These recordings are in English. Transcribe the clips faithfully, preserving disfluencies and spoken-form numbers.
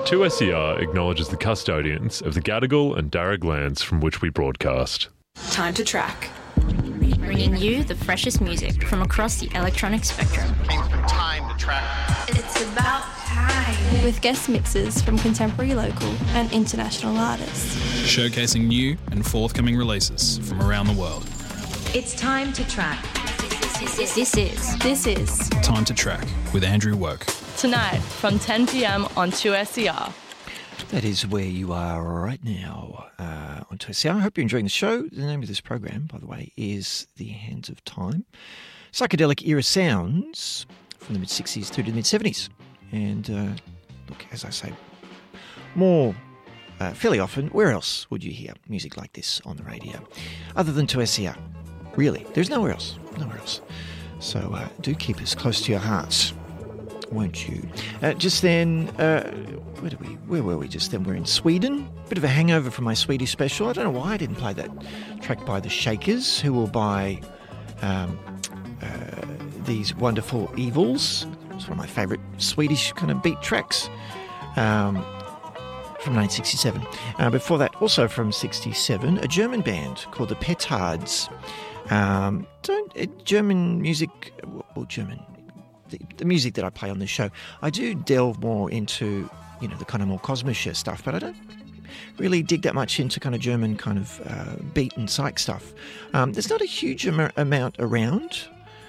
two S E R acknowledges the custodians of the Gadigal and Darug lands from which we broadcast. Time to track. Bringing you the freshest music from across the electronic spectrum. Time to track. It's about time. With guest mixes from contemporary, local and international artists. Showcasing new and forthcoming releases from around the world. It's time to track. This is, this is, this is Time to Track with Andrew Woke. Tonight from ten p.m. on two S E R. That is where you are right now uh, on two S E R. I hope you're enjoying the show. The name of this program, by the way, is The Hands of Time. Psychedelic era sounds from the mid-sixties through to the mid-seventies. And uh, look, as I say, more uh, fairly often, where else would you hear music like this on the radio? Other than two S E R. Really, there's nowhere else. Nowhere else. So uh, do keep us close to your hearts, won't you? Uh, just then, uh, where, did we, where were we just then? We're in Sweden. Bit of a hangover from my Swedish special. I don't know why I didn't play that track by the Shakers, who will buy um, uh, these wonderful Evils. It's one of my favourite Swedish kind of beat tracks um, from nineteen sixty-seven. Uh, before that, also from sixty-seven, a German band called the Petards. Um, don't uh, German music, well, German, the, the music that I play on this show, I do delve more into, you know, the kind of more kosmische stuff, but I don't really dig that much into kind of German kind of uh, beat and psych stuff. Um, there's not a huge am- amount around,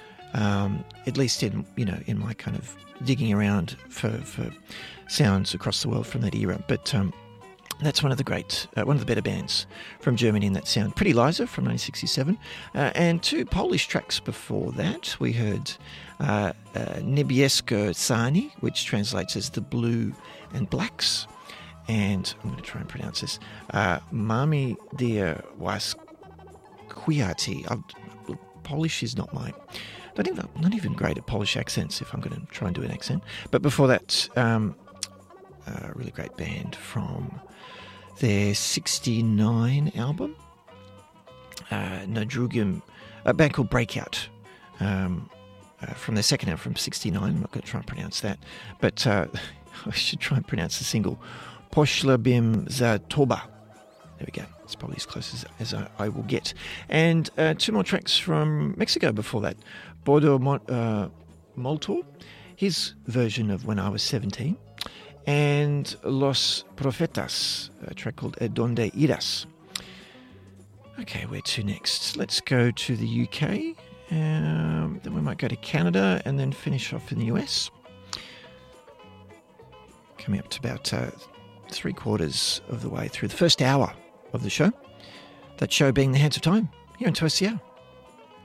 um, at least in, you know, in my kind of digging around for, for sounds across the world from that era, but um, that's one of the great, uh, one of the better bands from Germany in that sound. Pretty Liza from nineteen sixty-seven. Uh, and two Polish tracks before that. We heard uh, uh, Niebiesko Sani, which translates as the Blue and Blacks. And I'm going to try and pronounce this. Uh, Mami Dia Waskiati. Polish is not my... Not even, not even great at Polish accents if I'm going to try and do an accent. But before that, um, a really great band from their sixty-nine album, uh, Nadrugim, a band called Breakout, um, uh, from their second album from sixty-nine. I'm not going to try and pronounce that, but uh, I should try and pronounce the single, Poshlabim za Toba. There we go. It's probably as close as, as I, I will get. And uh, two more tracks from Mexico before that. Bodo Mo- uh, Molto, his version of When I Was seventeen. And Los Profetas, a track called Donde Irás. Okay, where to next? Let's go to the U K. Um, then we might go to Canada and then finish off in the U S. Coming up to about uh, three quarters of the way through the first hour of the show. That show being The Hands of Time, here on two S E R.